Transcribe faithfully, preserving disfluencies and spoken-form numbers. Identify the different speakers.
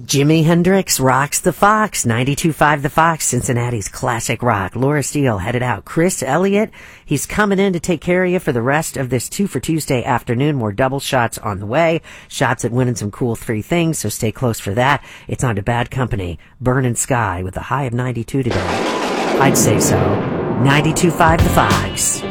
Speaker 1: Jimi Hendrix rocks the Fox, ninety-two point five The Fox, Cincinnati's classic rock. Laura Steele headed out. Chris Elliott, he's coming in to take care of you for the rest of this Two for Tuesday afternoon. More double shots on the way. Shots at winning some cool three things, so stay close for that. It's on to Bad Company, Burning Sky with a high of ninety-two today. I'd say so. ninety-two point five The Fox.